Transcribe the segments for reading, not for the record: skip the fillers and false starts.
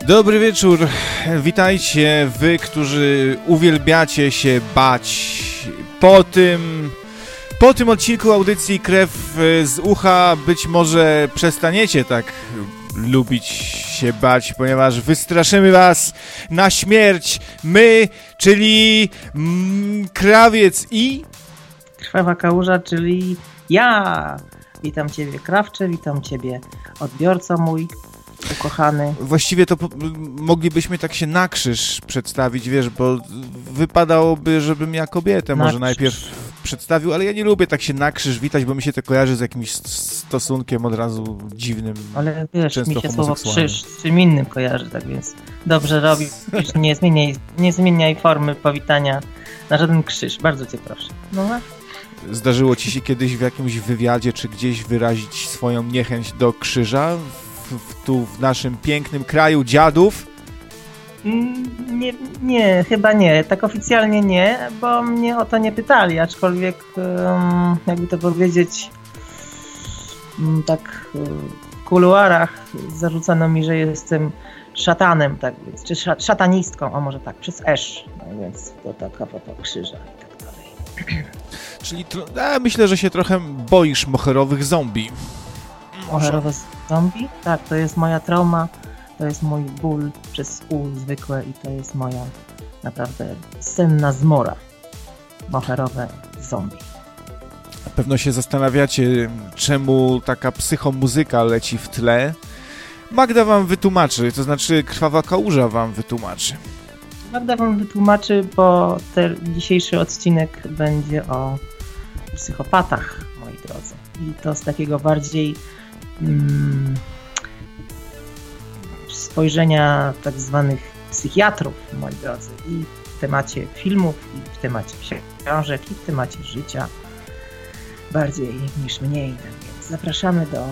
Dobry wieczór, witajcie wy, którzy uwielbiacie się bać. Po tym odcinku audycji Krew z ucha być może przestaniecie tak lubić się bać, ponieważ wystraszymy was na śmierć. My, czyli Krawiec i... Krwawa kałuża, czyli ja. Witam ciebie, Krawcze, witam ciebie, odbiorco mój ukochany. Właściwie to moglibyśmy tak się na krzyż przedstawić, wiesz, bo wypadałoby, żebym ja kobietę może najpierw przedstawił, ale ja nie lubię tak się na krzyż witać, bo mi się to kojarzy z jakimś stosunkiem od razu dziwnym. Ale wiesz, mi się słowo krzyż z czym innym kojarzy, tak więc dobrze robisz, nie zmieniaj formy powitania na żaden krzyż, bardzo cię proszę. No. Zdarzyło ci się kiedyś w jakimś wywiadzie, czy gdzieś wyrazić swoją niechęć do krzyża? Tu w naszym pięknym kraju dziadów? Nie, chyba nie. Tak oficjalnie nie, bo mnie o to nie pytali, aczkolwiek jakby to powiedzieć tak w kuluarach zarzucano mi, że jestem szatanem, tak więc, czy szatanistką, a może tak, przez esz, no więc to tak a propos krzyża i tak dalej. Czyli myślę, że się trochę boisz moherowych zombie. Moherowe zombie? Tak, to jest moja trauma, to jest mój ból przez zwykłe i to jest moja naprawdę senna zmora. Moherowe zombie. Na pewno się zastanawiacie, czemu taka psychomuzyka leci w tle. Magda wam wytłumaczy, to znaczy Krwawa Kałuża wam wytłumaczy. Magda wam wytłumaczy, bo dzisiejszy odcinek będzie o psychopatach, moi drodzy. I to z takiego bardziej spojrzenia tak zwanych psychiatrów, moi drodzy. I w temacie filmów, i w temacie książek, i w temacie życia. Bardziej niż mniej. Tak więc zapraszamy do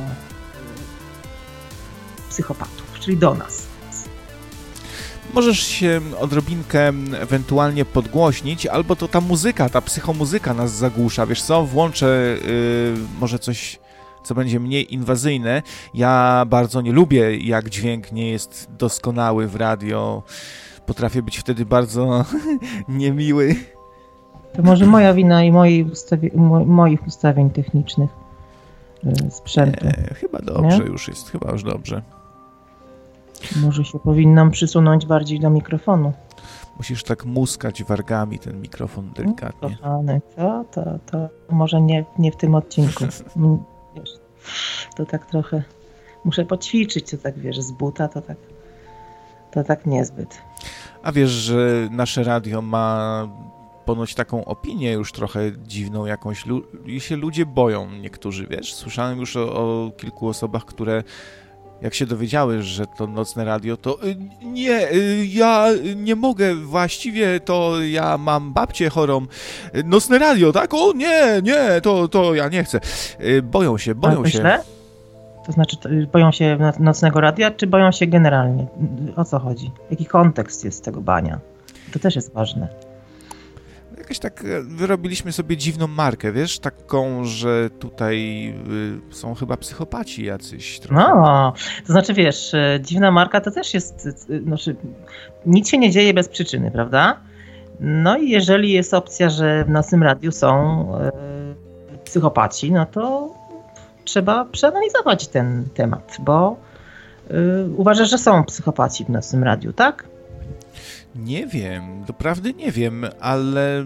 psychopatów, czyli do nas. Możesz się odrobinkę ewentualnie podgłośnić, albo to ta muzyka, ta psychomuzyka nas zagłusza. Wiesz co, włączę może coś, co będzie mniej inwazyjne. Ja bardzo nie lubię, jak dźwięk nie jest doskonały w radio. Potrafię być wtedy bardzo niemiły. To może moja wina i moich ustawień technicznych sprzętu. Chyba dobrze już jest, chyba już dobrze. Może się powinnam przysunąć bardziej do mikrofonu. Musisz tak muskać wargami ten mikrofon delikatnie. Kochany, to może nie w tym odcinku. Wiesz, to tak trochę muszę poćwiczyć, to tak wiesz, z buta to tak niezbyt. A wiesz, że nasze radio ma ponoć taką opinię już trochę dziwną jakąś i się ludzie boją niektórzy, wiesz? Słyszałem już o kilku osobach, które jak się dowiedziały, że to nocne radio, to ja nie mogę, właściwie to ja mam babcię chorą. Nocne radio, tak? O nie, to ja nie chcę. Boją się. Myślę? To znaczy, boją się nocnego radia, czy boją się generalnie? O co chodzi? Jaki kontekst jest tego bania? To też jest ważne. Jakoś tak wyrobiliśmy sobie dziwną markę, wiesz? Taką, że tutaj są chyba psychopaci jacyś trochę. No, to znaczy wiesz, dziwna marka to też jest, znaczy nic się nie dzieje bez przyczyny, prawda? No i jeżeli jest opcja, że w nocnym radiu są psychopaci, no to trzeba przeanalizować ten temat, bo uważasz, że są psychopaci w nocnym radiu, tak? Nie wiem, doprawdy nie wiem, ale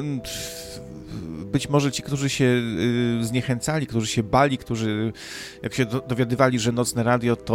być może ci, którzy się zniechęcali, którzy się bali, którzy jak się dowiadywali, że nocne radio to